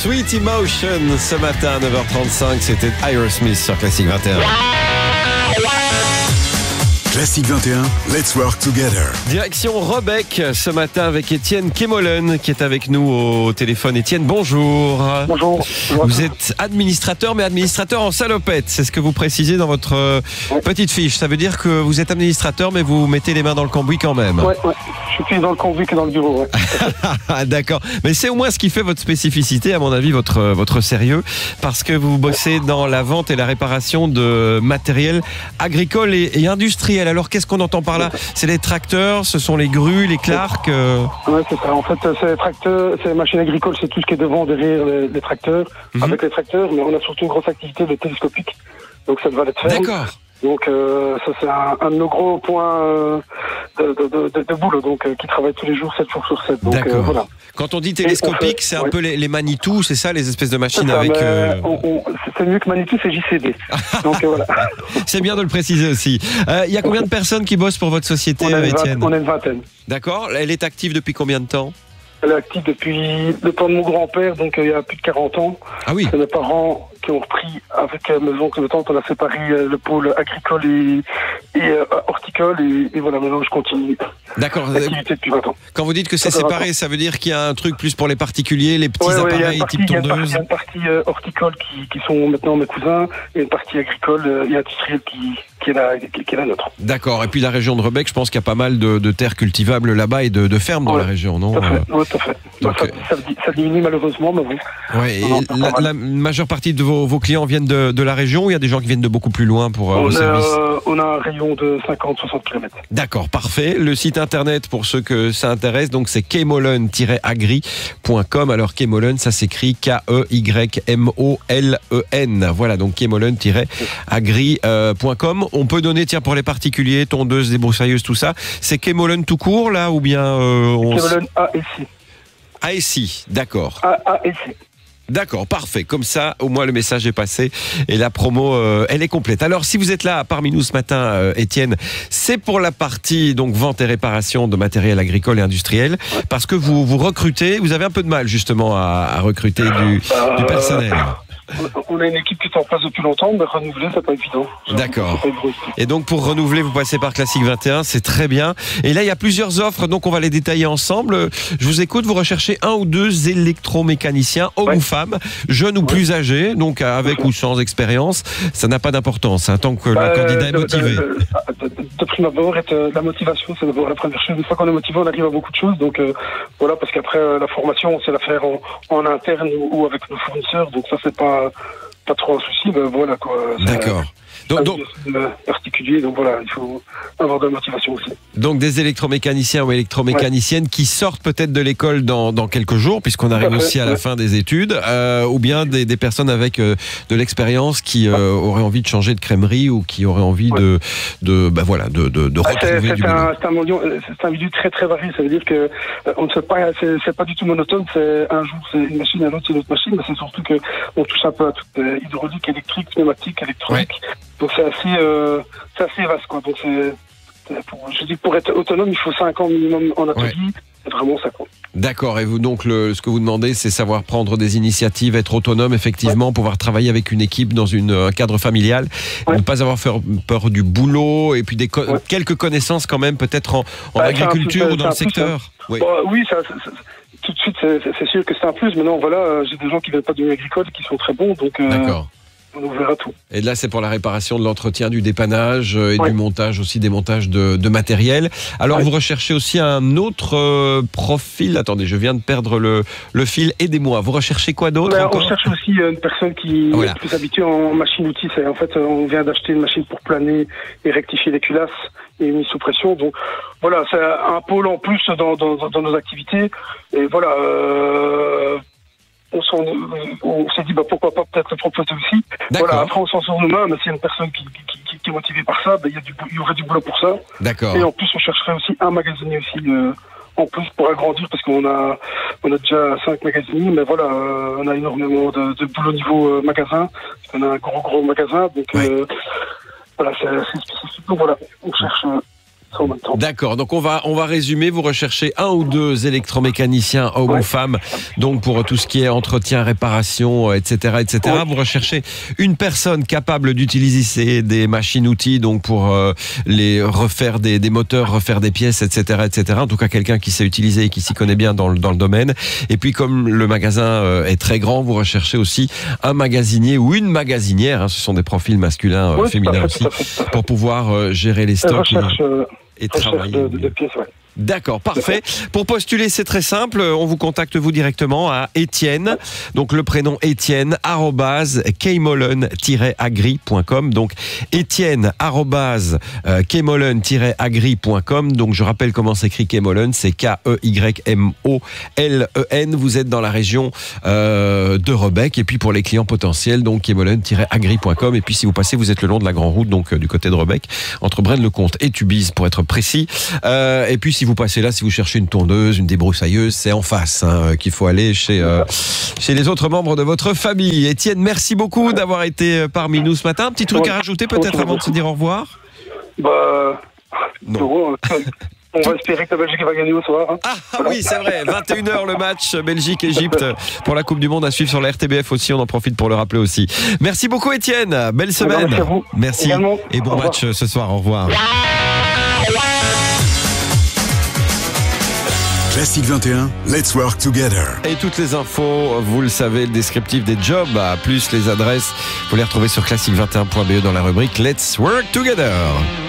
Sweet Emotion, ce matin à 9h35, c'était Aerosmith sur Classic 21. Classic 21, let's work together. Direction Rebec, ce matin avec Étienne Kemolen qui est avec nous au téléphone. Étienne, bonjour. Bonjour. Vous êtes administrateur, mais administrateur en salopette. C'est ce que vous précisez dans votre petite fiche. Ça veut dire que vous êtes administrateur, mais vous mettez les mains dans le cambouis quand même. Ouais. Je suis plus dans le cambouis que dans le bureau. Ouais. D'accord. Mais c'est au moins ce qui fait votre spécificité, à mon avis, votre sérieux, parce que vous bossez dans la vente et la réparation de matériel agricole et industriel. Alors, qu'est-ce qu'on entend par là? C'est les tracteurs, ce sont les grues, les Clark Ouais, c'est ça. En fait, c'est les tracteurs, c'est les machines agricoles, c'est tout ce qui est devant, derrière les tracteurs, avec les tracteurs, mais on a surtout une grosse activité de télescopique. Donc, ça va être ferme. D'accord. Donc, ça, c'est un de nos gros points de boulot, donc, qui travaille tous les jours, 7 jours sur 7. Donc, d'accord. voilà. Quand on dit télescopique, c'est un peu les Manitou, c'est ça, les espèces de machines ça, avec... c'est mieux que Manitou, c'est JCB. Donc, voilà. C'est bien de le préciser aussi. Il y a combien de personnes qui bossent pour votre société, Étienne? On est une vingtaine. D'accord. Elle est active depuis combien de temps? Elle est active depuis le temps de mon grand-père, donc il y a plus de 40 ans. Ah oui. C'est mes parents qui ont repris avec mes oncles et tantes. On a séparé le pôle agricole et horticole. Et voilà, maintenant je continue. D'accord. L'activité depuis 20 ans. Quand vous dites que c'est séparé, ça veut dire qu'il y a un truc plus pour les particuliers, les petits appareils type tondeuse? Il y a une partie horticole qui sont maintenant mes cousins, et une partie agricole et industrielle qui est la nôtre. D'accord. Et puis la région de Rebec, je pense qu'il y a pas mal de terres cultivables là-bas et de fermes dans la région, non? Tout à fait. Donc, ça diminue malheureusement, mais oui. Ouais, et la majeure partie de vos clients viennent de la région, ou il y a des gens qui viennent de beaucoup plus loin pour vos services? On a un rayon de 50-60 km. D'accord, parfait. Le site internet pour ceux que ça intéresse, donc c'est kemolen-agri.com. Alors Kemolen, ça s'écrit Keymollen. Voilà, donc kemolen-agri.com. On peut donner, tiens, pour les particuliers, tondeuses, débroussailleuses, tout ça. C'est Kemolen tout court, là, ou bien... Kemolen ASI. ASI, d'accord. ASI. D'accord, parfait. Comme ça, au moins le message est passé et la promo, elle est complète. Alors, si vous êtes là parmi nous ce matin, Étienne, c'est pour la partie donc vente et réparation de matériel agricole et industriel, parce que vous recrutez. Vous avez un peu de mal justement à recruter du personnel. On a une équipe qui est en place depuis longtemps, mais renouveler, c'est pas évident. D'accord. Et donc, pour renouveler, vous passez par Classic 21, c'est très bien. Et là, il y a plusieurs offres, donc on va les détailler ensemble. Je vous écoute, vous recherchez 1 ou 2 électromécaniciens, hommes ou femmes, jeunes ou plus âgés, donc avec ou sans expérience. Ça n'a pas d'importance, hein, tant que le candidat est motivé. De prime abord, la motivation, c'est d'abord la première chose. Une fois qu'on est motivé, on arrive à beaucoup de choses. Donc, voilà, parce qu'après, la formation, on sait la faire en interne ou avec nos fournisseurs. Donc, ça, c'est pas trop un souci, mais voilà quoi. D'accord. Donc particulier, donc voilà, il faut avoir de la motivation aussi. Donc des électromécaniciens ou électromécaniciennes qui sortent peut-être de l'école dans quelques jours, puisqu'on arrive aussi à la fin des études, ou bien des personnes avec de l'expérience qui auraient envie de changer de crèmerie ou qui auraient envie de retrouver du boulot. C'est un milieu très très varié. Ça veut dire que on ne sait pas, c'est pas du tout monotone. C'est un jour c'est une machine, un autre c'est une autre machine, mais c'est surtout que on touche un peu à tout, hydraulique, électrique, pneumatique, électronique. Ouais. Donc c'est assez vaste quoi. Donc pour être autonome, il faut 5 ans minimum en atelier. Ouais. C'est vraiment ça quoi. D'accord. Et vous donc ce que vous demandez, c'est savoir prendre des initiatives, être autonome effectivement, pouvoir travailler avec une équipe dans un cadre familial, ne pas avoir peur du boulot, et puis quelques connaissances quand même peut-être en agriculture ou dans le secteur. Oui, ça, tout de suite c'est sûr que c'est un plus. Maintenant voilà, j'ai des gens qui viennent pas du milieu agricole qui sont très bons, donc. D'accord. On verra tout. Et là, c'est pour la réparation, de l'entretien, du dépannage et du montage aussi, des montages de matériel. Alors, vous recherchez aussi un autre profil. Attendez, je viens de perdre le fil. Aidez-moi. Vous recherchez quoi d'autre encore? On cherche aussi une personne qui est plus habituée en machine-outil. En fait, on vient d'acheter une machine pour planer et rectifier les culasses et mise sous pression. Donc, voilà, c'est un pôle en plus dans nos activités. Et voilà... on s'est dit pourquoi pas peut-être le proposer aussi. Voilà, après on s'en sort nous-mêmes, mais s'il y a une personne qui est motivée par ça, il y aurait du boulot pour ça. D'accord. Et en plus on chercherait aussi un magasinier aussi en plus pour agrandir, parce qu'on a déjà 5 magasiniers, mais voilà, on a énormément de boulot niveau magasin, parce qu'on a un gros magasin, donc voilà, c'est spécifique. Donc voilà, on cherche ça en même temps. D'accord, donc on va résumer. Vous recherchez 1 ou 2 électromécaniciens, hommes ou femmes, donc pour tout ce qui est entretien, réparation, etc. Ouais. Vous recherchez une personne capable d'utiliser des machines-outils, donc pour les refaire des moteurs, refaire des pièces, etc. En tout cas, quelqu'un qui sait utiliser et qui s'y connaît bien dans le domaine. Et puis, comme le magasin est très grand, vous recherchez aussi un magasinier ou une magasinière. Hein, ce sont des profils masculins, féminins aussi, pour pouvoir gérer les stocks et travailler. De pièces, ouais. D'accord, parfait. Pour postuler, c'est très simple. On vous contacte vous directement à Étienne, donc le prénom Étienne @kmolen-agri.com. Donc Étienne @kmolen-agri.com. Donc je rappelle comment s'écrit Kmolen, c'est KEYMOLEN. Vous êtes dans la région de Rebec. Et puis pour les clients potentiels, donc kmolen-agri.com. Et puis si vous passez, vous êtes le long de la grande route, donc du côté de Rebec, entre Braine-le-Comte et Tubize pour être précis. Et puis si vous passez là, si vous cherchez une tondeuse, une débroussailleuse, c'est en face qu'il faut aller chez les autres membres de votre famille. Étienne, merci beaucoup d'avoir été parmi nous ce matin. Un petit truc à rajouter peut-être avant de se dire au revoir? Bah, non. On va espérer que la Belgique va gagner au soir. Hein. Ah oui, c'est vrai, 21h le match Belgique-Égypte pour la Coupe du Monde à suivre sur la RTBF aussi, on en profite pour le rappeler aussi. Merci beaucoup Étienne, belle semaine. Merci à vous. Merci Également. Et bon match ce soir, au revoir. Classic 21, let's work together. Et toutes les infos, vous le savez, le descriptif des jobs, plus les adresses, vous les retrouvez sur classic21.be dans la rubrique Let's Work Together.